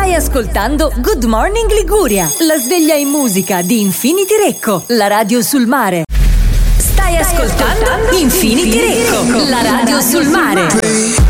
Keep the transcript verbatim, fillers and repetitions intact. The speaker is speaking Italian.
Stai ascoltando Good Morning Liguria, la sveglia in musica di Infinity Recco, la radio sul mare. Stai ascoltando Infinity Recco, la radio sul mare.